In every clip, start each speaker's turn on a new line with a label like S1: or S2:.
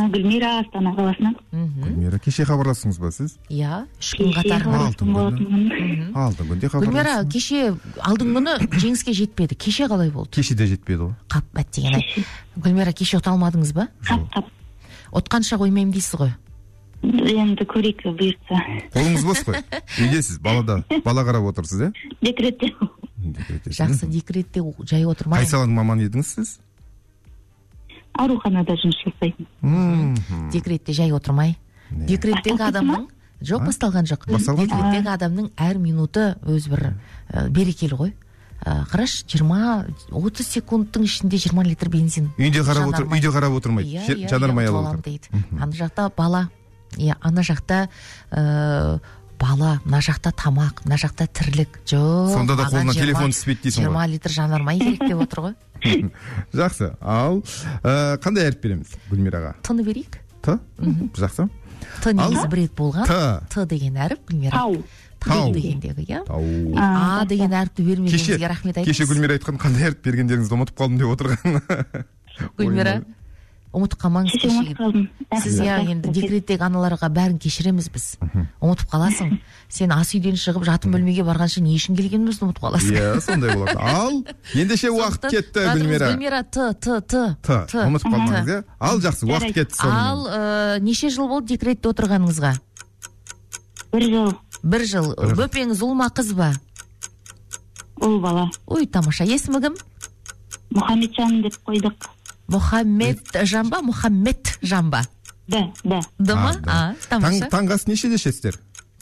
S1: Гүлмира, Астана қаласынан.
S2: Гүлмира, кеше хабарластыңыз ба сіз?
S3: Иә, 3 күн қатарынан.
S2: Алдың күнде хабарластыңыз.
S3: Гүлмира, кеше алдың күні жеңіске жетпеді. Кеше қалай болды?
S2: Кеше де жетпеді ғой.
S3: Қап, бәттеген ай. Гүлмира, кеше ұта алмадыңыз ба?
S1: Қап.
S3: Отқанша қоймайым дейсіз ғой.
S1: Енді көрейік бұйыртса.
S2: Қолыңыз бос қой. Үйдесіз, бала қарап отырсыз, е?
S1: Декретте.
S3: Жақсы, декретте жай отырмай.
S2: Қай саланың маманы едіңіз сіз?
S1: Ауруханада жұмыс жасайтын.
S3: Декретте жай отырмай. Декреттегі адамның жоқ, басталған жоқ. Декреттегі адамның әр минуты өз бір берекелі ғой. Қараш, 20-30 секундтың ішінде 20 литр бензин.
S2: Үйде қарап отырмайды. Жанармай алып отыр.
S3: Ана жақта бала, ана жақта бала, мына жақта тамақ, мына жақта тірлік.
S2: Сонда да қолына телефон түспейді дейсің ғой.
S3: 20 литр жанармай керек деп отыр ғой.
S2: Жақсы. Ал қандай әріп береміз Гүлмираға?
S3: Т-ны берейік.
S2: Т? Жақсы.
S3: Т негізі бір рет болған. Т деген әріп Гүлмира. Тау дегендегі, иә? А деген әріпті бермегеніңізге рахмет айтыңыз.
S2: Кеше Гүлмира айтқан қандай әріп бергендеріңізді ұмытып қалдым деп отырған.
S3: Гүлмира, ұмытып қалмаңыз.
S1: Кеше ұмытып қалдым.
S3: Сіз енді декреттегі аналарға бәрін кешіреміз біз. Ұмытып қаласың. Сен ас үйден шығып жатын бөлмеге барғанша не үшін келгенімізді ұмытып қаласың.
S2: Иә, сондай болады. Ал, ендеше уақыт кетті Гүлмира.
S3: Гүлмира, Т.
S2: Ұмытып қалмаңыз, иә? Ал, жақсы, уақыт кетті сонымен.
S3: Ал, неше жыл болды декретте отырғаныңызға?
S1: 1 жыл.
S3: 1 жыл. Бөпеңіз ұл ма қыз ба?
S1: Ұл бала.
S3: Ой, тамаша. Есімі кім?
S1: Мұхаммеджан деп қойдық.
S3: Мұхаммед Жамба, Мұхаммед Жамба.
S1: Д
S3: ма? Тамаша.
S2: Таңғы ас нешеде ішесіздер?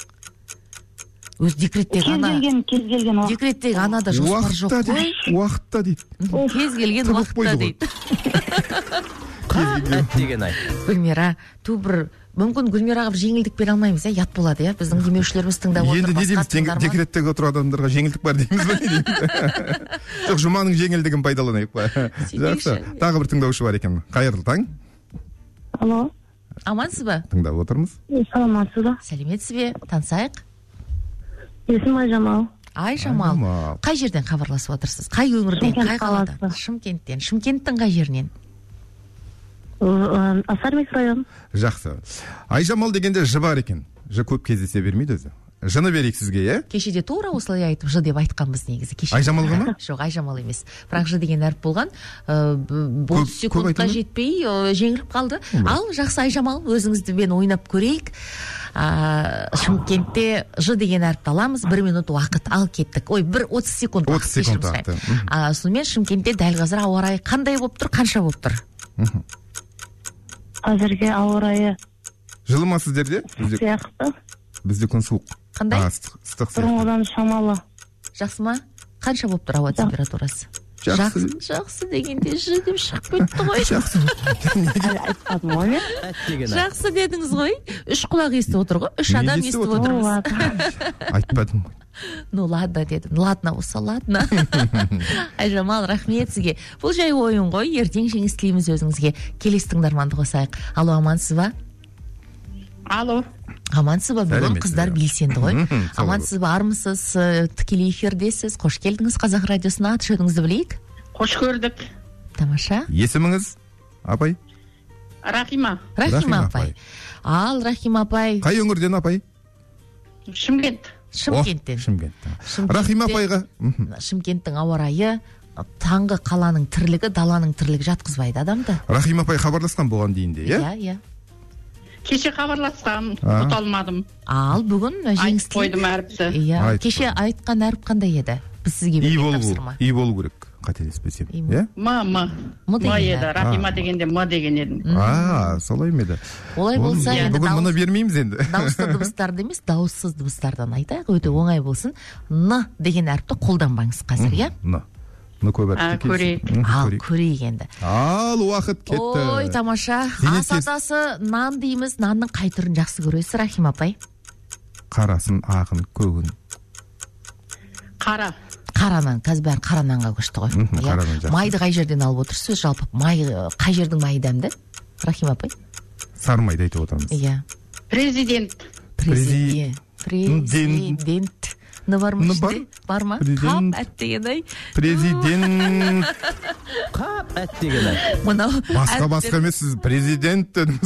S3: Өз декреттегі ана.
S1: Кез келген уақыт.
S3: Декреттегі анада жоспар жоқ қой.
S2: Уақытта дейді.
S3: Кез келген уақытта дейді.
S4: Деген ай.
S3: Гүлмира, бір мүмкін Гүлмираға бір жеңілдік бере алмаймыз, ят болады, иә? Біздің демеушілеріміз тыңдап отыр.
S2: Енді не дейміз, декреттегі отырған адамдарға жеңілдік бар дейміз ба? Жоқ, жұманың жеңілдігін пайдаланайық па? Жақсы. Тағы бір тыңдаушы бар екен. Қайырлы таң.
S1: Алло.
S3: Амансыз ба?
S2: Тыңдап отырмыз.
S1: Саламатсыз ба?
S3: Сәлеметсіз бе? Танысайық.
S1: Есім Айжамал.
S3: Айжамал. Қай жерден хабарласып отырсыз? Қай өңірден, қай қаладан? Шымкенттен. Шымкенттің қай жерінен?
S1: Асар микрорайон.
S2: Жақсы. Айжамал дегенде ж бар екен. Ж көп кездесе бермейді өзі. Жыны берейік сізге, е?
S3: Кешеде тура осылай айтып ж деп айтқанбыз негізі.
S2: Айжамал ма?
S3: Жоқ, Айжамал емес. Бірақ ж деген әріп болған. 30 секундқа жетпей жеңіліп қалды. Ал, жақсы Айжамал, өзіңізді мен ойнап көрейік. Шымкентте ж деген әріпті аламыз. 1 минут уақыт ал кеттік. Ой, 30 секунд уақыт.
S2: 30 секунд уақыт.
S3: Сонымен Шымкентте дәл қазір ауа райы қандай болып тұр, қанша болып тұр?
S1: Қазірге ауа райы
S2: жылы ма сіздерде?
S1: Сияқты.
S2: Бізде күн суық.
S3: Қандай?
S2: Ыстық сияқты.
S1: Бұрынғыдан шамалы.
S3: Жақсы ма? Қанша болып тұр ауа температурасы? Жақсы дегенде ж деп шығып кетті ғой.
S1: Айтпадым ғой мен.
S3: Жақсы дедіңіз ғой. 3 құлақ естіп отыр ғой. 3 адам естіп отырмыз.
S2: Айтпадым ғой.
S3: Ну ладно дедім. Ладно болса ладно. Айжамал, рахмет сізге. Бұл жай ойын ғой. Ертең жеңіс тілейміз өзіңізге. Келесі тыңдарманды қосайық. Алло, амансыз ба?
S5: Алло.
S3: Амансыз ба? Бүгін қыздар белсенді ғой. Амансыз ба? Армысыз? Тікелей эфирдесіз. Қош келдіңіз Қазақ радиосына. Аты жөніңізді білейік.
S5: Қош көрдік.
S3: Тамаша.
S2: Есіміңіз, апай?
S5: Рахима.
S3: Рахима апай. Ал, Рахима апай.
S2: Қай өңірден апай?
S5: Шымкент.
S3: Шымкенттен.
S2: Рахима апайға.
S3: Шымкенттің ауа райы, таңғы қаланың тірлігі, даланың тірлігі жатқызбайды адамды.
S2: Рахима апай хабарласқан болған дейінде, иә?
S3: Иә.
S5: Кеше хабарласқан, ұта алмадым.
S3: Ал, бүгін жеңіс
S5: қойдым әріпті.
S3: Иә, кеше айтқан әріп қандай еді? Біз сізге берген тапсырма.
S2: И болу керек, қателеспесем.
S5: М еді, Рахима дегенде М деген едім.
S2: Солай ма еді?
S3: Олай болса, енді
S2: бүгін мұны бермейміз енді.
S3: Дауысты дыбыстарды емес, дауыссыз дыбыстардан айтайық, өте оңай болсын. Н деген әріпті қолданбаңыз қазір, иә?
S2: Н көп әріпті
S5: көрейік.
S3: Ал, көрейік енді.
S2: Ал, уақыт кетті.
S3: Ой, тамаша. Ас атасы нан дейміз, нанның қай түрін жақсы көресіз, Рахима апай?
S2: Қарасын, ағын, көгін.
S5: Қара.
S3: Қара нан, қазір бәрі қара нанға көшті ғой. Майды қай жерден алып отырсыз? Жалпы май қай жердің майы дәмді? Рахима апай?
S2: Сары майды айтып отырмыз.
S3: Иә.
S5: Президент.
S3: Ны бар ма іште? Бар ма? Қап әттеген-ай.
S2: Президент.
S4: Қап әттеген-ай.
S3: Мынау
S2: басқа емес, сіз президент